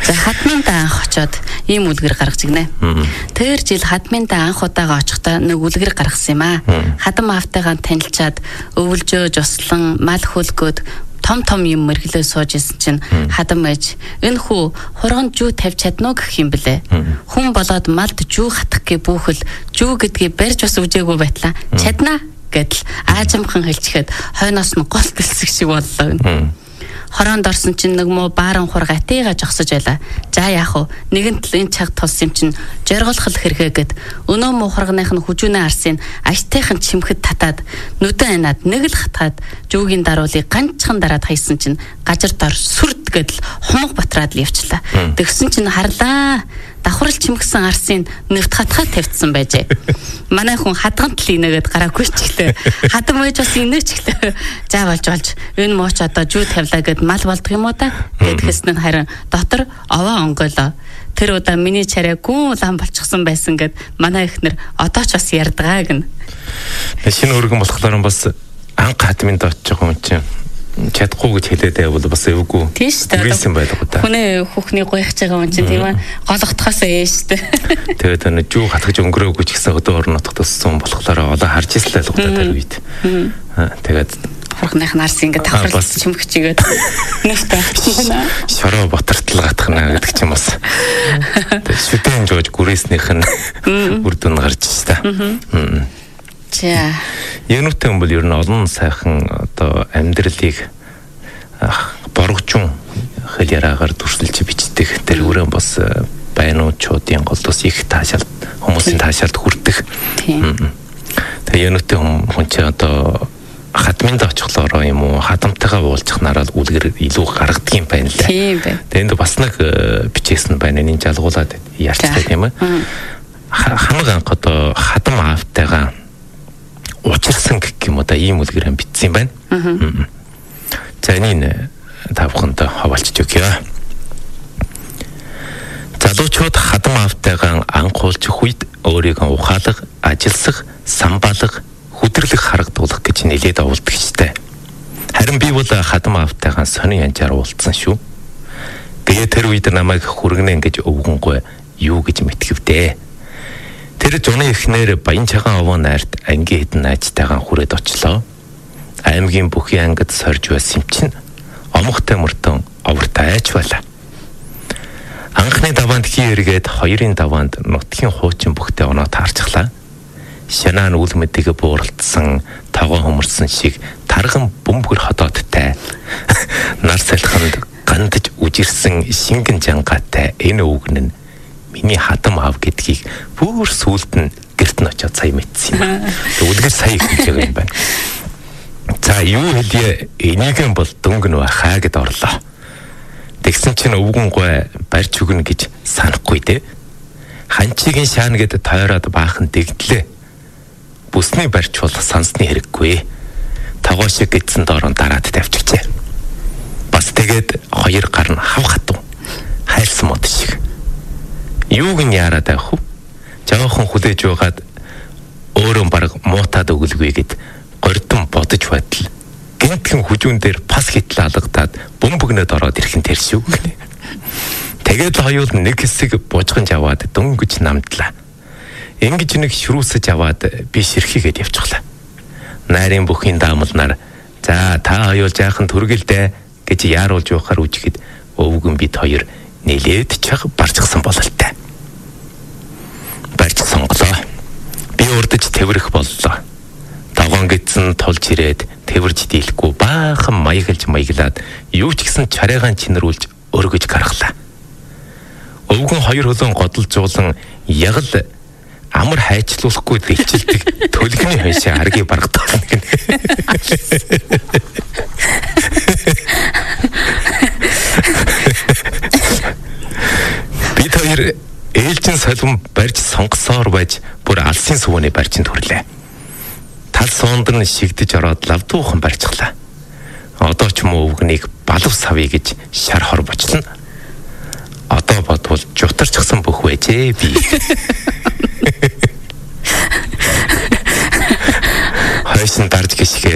За хадминдаа анх очоод ийм үлгэр гаргаж игнэ. Тэр жил хадминдаа анх удаага очихдоо нэг үлгэр гаргасан юм аа. Хадам аавтайгаа танилцаад өвөлжөө жослон мал хөлгөөд том юм мэрглөө сууж исэн чинь хадам ээж энэ хүү хурган жүү тавьж чадна уу гэх юм блэ. Хүн болоод малд жүү хатах гэ бүхэл жүү гэдгийг барьж бас үжээгүй байтлаа. Чадна гэдэл аажимхан хэлчихэд хойноос нь гол дэлсэг шиг боллоо. Хороонд орсон чинь нэг муу бааран хурга атыгаа жогсож байла. За яах вэ? Нэгэн тал энэ цаг тус юм чинь зоргуулах хэрэгэгэд өнөө муу хургных нь хүжүүнээ арсын аштайхан чимхэд татаад нүдэн анаад нэг л хатгаад жүүгийн даруулыг ганцхан дараад хайсан чинь гажир дор сүрд гэдэл хумг батраад л явчлаа. Тэгсэн чинь харлаа. Давхрал чимгсэн арсын нэвт хатгаад тавьдсан байжээ. Манай хүн хадган тал инээгээд гараагүй ч гэлээ. Хадам ээж бас инээч гэлээ. За болж энэ мууч одоо жүү тавилаа гэд мал болдго юм уу та? Гэдгэсэн нь харин дотор овоо онгойлоо. Тэр удаа миний чараа гүн лам болчихсон байсан гэд манай эхнэр одоо ч бас ярьдгаа гэн. Шинэ өргөн болохоор бас анх хадминд очих юм чинь чадахгүй гэж хэлээд байвал бас эвгүй. Тийш үү. Гүйсэн байдаг уу та. Хүний хүүхний гоёхж байгаа юм чинь тийм ээ. Гологдохоос ээш үү. Тэгээд энэ жүү хатгаж өнгөрөөгүй ч гэсэн өдөө орон нутгад өссөн болохоор одоо харж ирсэн л удаа тэр үед. Тэгээд хургных нь арс ингээд давхарлаж чимгчигээд нэвтэ авчихна. Шороо ботортол гатхна гэдэг чинь бас. Тэгээд шүтэн жоож гүрээснийх нь үр дүн гарч ирсэн та. За. Януутай юм бол ер нь олон сайхан одоо амьдралыг боргочун хэл яраагаар дүрсэлж бичдэг. Тэр өрөө бас байнуучуудын голдос их таашаалт хүмүүсийн таашаалт хүрдэг. Тэгээ януутай хүн чи одоо хадминд очихлоороо юм уу хадамтайгаа уулзахнараа үлгэр илүү гаргадаг юм байна лээ. Тийм бай. Тэгээд бас нэг бичээсэн байна. Энийг жалгуулад ярьцдаг юм аа. Хамаг анх одоо хадам аавтайгаа учирсан гэх юм уу да ийм үлгэрэн бичсэн юм байна. За энэ тавханд хаваалчж өгье. Залуучууд хадам аавтайгаа анх уулзах үед өөрийгөө ухаалаг, ажилсах, самбаалах, хүдэрлэх харагдуулах гэж нэлээд оволдог штэ. Харин би бол хадам аавтайгаа сонин янжаар уулзсан шүү. Тэгээд тэр үед намайг хүргэнэ гэж өвгөнгөө юу гэж мэтгэвдээ. Тэр зуны эхнэр баян цагаан овоо найрт ангийн хэдэн найзтайгаа хүрээд очлоо. Аймгийн бүхий ангид сорж байсан чинь омогтой мөртөн овртой айж байлаа. Анхны даваанд хий эргээд хоёрын даваанд нутгийн хуучин бүхтэй оноо таарчихлаа. Шанаа нь үл мэдэгэ бууралдсан тогоо хөмөрсөн шиг тарган бөмбөр ходоодтай. Нар салхинд гандаж үжирсэн шингэн жангаатай энэ үгэн нь миний хадам аав гэдгийг бүр сүулт нь гэрт нь очиод сая мэдсэн юм. Үлгэр сая хийж байгаа юм байна. За юу хэлье энийг бол дөнгөн байхаа гэд орлоо. Тэгсэн чинь өвгөн гой барьж өгнө гэж санахгүй дээ. Ханчигийн шаана гэд тойроод баахан дэгдлээ. Бүсний барьч бол сансны хэрэггүй. Тогоо шиг гэдсэн доорон дараад тавьчихжээ. Бас тэгээд хоёр гар нь хав хатуу. Хайлсан мод шиг. Юуг нь яарад авах вэ? Жаахан хүлээж байгаад өөрөө баг муутаад өгөлгүй гэд гордон бодож байтал гинтхэн хүжүүн дээр пас хитл алгадаад бөмбөгнөд ороод ирхэн тэршүү гэнэ. Тэгээд хоёул нэг хэсэг бужганж аваад дөнгөж намдлаа. Ингэж нэг ширүүсэж аваад би ширхийгээд явчихлаа. Найрын бүхийн даамлнаар за та хоёул жаахан түргэлдэ гэж яаруулж явахаар үжихэд өвгөн бид хоёр нэлээд чаг барчсан бололтой. Барьж сонголоо. Би урдж тэврэх боллоо. Тогоон гидсэн тулж ирээд тэвэрж дийлэхгүй баахан маяглаад юу ч гэсэн чарайгаан чинэрүүлж өргөж гаргалаа. Өвгөн хоёр хөлөн годолжуулан ягл амар хайчлуулахгүй дэлчилдэг төлгөний хойшоо аргийг баргадсан гэнэ. Бид хоёр ээлжин солон барьж сонгосоор байж бүр алсын сувны барьчин төрлөө. Тал суунд нь шигдэж ороод лавдуухан барьчихлаа. Одоо ч муу өвгнийг балав савъя гэж шар хор бочлоо. Одоо бодвол жутарчсан бүх байжээ би. Хойсон дарж гიშгэ